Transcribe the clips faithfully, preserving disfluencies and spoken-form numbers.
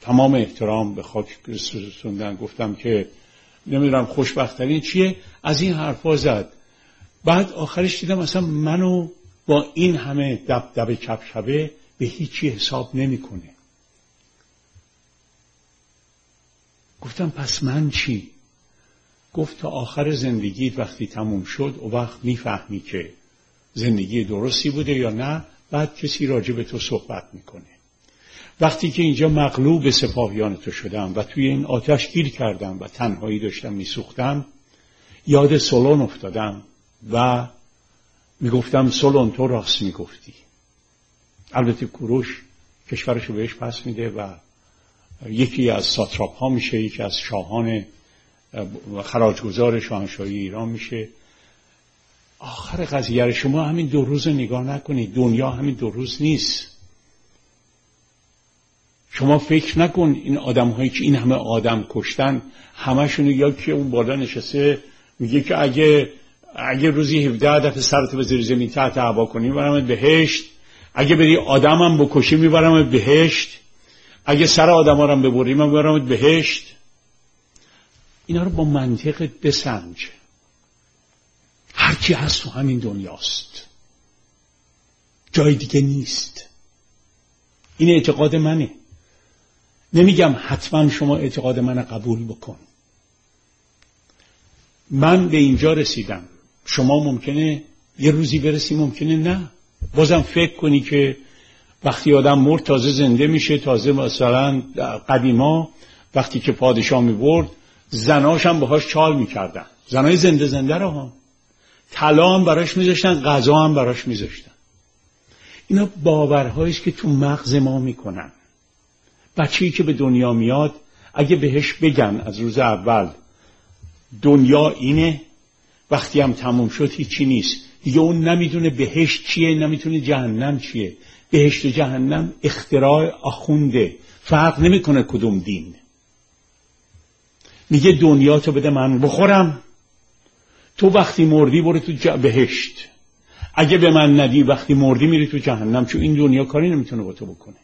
تمام احترام به خاک رسوندن، گفتم که نمیدونم خوشبخت‌ترین چیه، از این حرفا زد. بعد آخرش دیدم اصلا منو با این همه دبدبه کبکبه به هیچی حساب نمیکنه. گفتم پس من چی؟ گفت تا آخر زندگیت وقتی تموم شد و وقت میفهمی که زندگی درستی بوده یا نه، بعد کسی راجع به تو صحبت میکنه. وقتی که اینجا مغلوب سپاهیان تو شدم و توی این آتش گیر کردم و تنهایی داشتم میسوختم، یاد سولون افتادم و میگفتم سولون تو راست میگفتی. البته کوروش کشورشو بهش پس میده و یکی از ساتراپ ها میشه، یکی از شاهان خراجگزار شاهنشاهی ایران میشه. آخر قضیه شما همین دو روز نگاه نکنید، دنیا همین دو روز نیست. شما فکر نکن این آدم هایی که این همه آدم کشتن همشون، یا که اون بالا نشسته میگه که اگه اگه روزی هفده دفعه سرت به زیر زمین تحت هوا کنی میبرمت بهشت، اگه بری آدمم بکشی میبرمت بهشت، اگه سر آدما رو ببری من میبرمت بهشت. اینا رو با منطق بسنج. هرچی هست تو همین دنیاست، جای دیگه نیست. این اعتقاد منه. نمیگم حتما شما اعتقاد من قبول بکن. من به اینجا رسیدم، شما ممکنه یه روزی برسی، ممکنه نه. بازم فکر کنی که وقتی آدم مرد تازه زنده میشه. تازه مثلا قدیما وقتی که پادشاه میبرد زناش هم باهاش چال میکردن، زنای زنده زنده رو هم طلا هم براش میذاشتن، غذا هم براش میذاشتن. اینا باورهایی است که تو مغز ما میکنن. بچه‌ای که به دنیا میاد اگه بهش بگن از روز اول دنیا اینه، وقتی هم تموم شد هیچی نیست دیگه، اون نمیدونه بهشت چیه، نمیدونه جهنم چیه. بهشت و جهنم اختراع آخونده، فرق نمیکنه کدوم دین. میگه دنیا تو بده من بخورم، تو وقتی مردی برو تو ج... بهشت، اگه به من ندی وقتی مردی میری تو جهنم، چون این دنیا کاری نمیتونه با تو بکنه.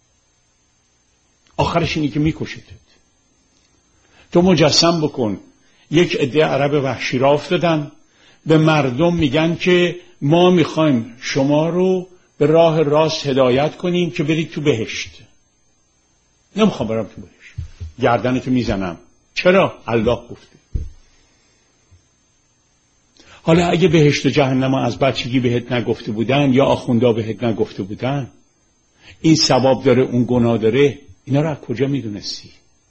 آخرش اینی که میکشتت. تو مجسم بکن یک عده عرب وحشی را افتادن به مردم میگن که ما میخوایم شما رو به راه راست هدایت کنیم که برید تو بهشت. نمیخوام برم تو بهشت، گردنتو میزنم. چرا؟ الله گفته. حالا اگه بهشت و جهنم از بچگی بهت نگفته بودن یا آخوندا بهت نگفته بودن، این ثواب داره اون گناه داره، اینا رو از کجا میدونستی؟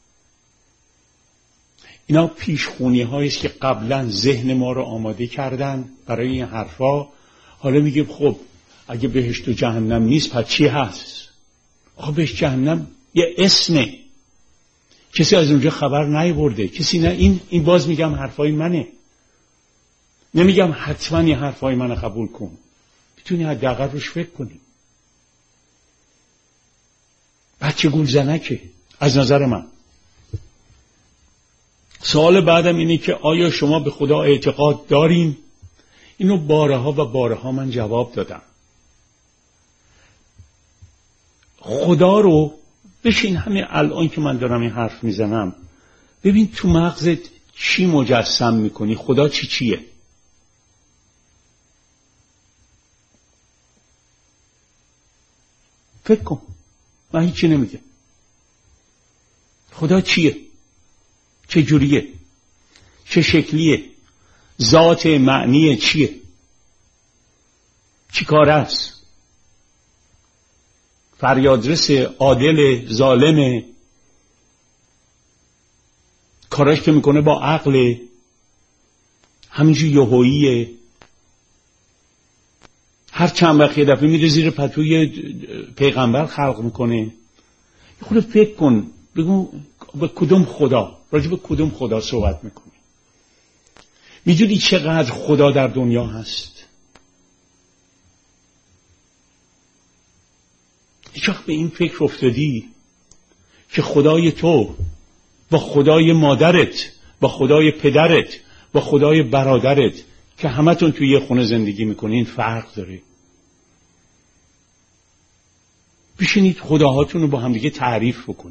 اینا پیشخونی هایی است که قبلا ذهن ما رو آماده کردن برای این حرفا. حالا میگه خب اگه بهشت و جهنم نیست پس چی هست؟ آخه بهشت جهنم یه اسمه، کسی از اونجا خبر نیاورده، کسی نه. این این باز میگم حرفای منه، نمیگم حتما این حرفای منو قبول کن، میتونی حداقل روش فکر کنی. بچه گول زنکه از نظر من. سوال بعدم اینه که آیا شما به خدا اعتقاد دارین؟ اینو بارها و بارها من جواب دادم. خدا رو بشین همین الان که من دارم این حرف میزنم ببین تو مغزت چی مجسم میکنی، خدا چی چیه. فکر کن، من هیچی نمیگم. خدا چیه؟ چه جوریه؟ چه شکلیه؟ ذات معنی چیه؟ چی کار است؟ فریادرس، عادل، ظالم، کاراش که میکنه با عقل، همینجور یهوییه، هر چند وقت یه دفعه میره زیر پتوی پیغمبر خلق میکنه. خود فکر کن، بگو به کدوم خدا، راجع به کدوم خدا صحبت میکنی؟ میدونی چقدر خدا در دنیا هست؟ هیچ وقت به این فکر افتادی که خدای تو با خدای مادرت، با خدای پدرت، با خدای برادرت که همتون توی یه خونه زندگی میکنین فرق داره؟ بشینید خداهاتون رو با هم دیگه تعریف بکنید.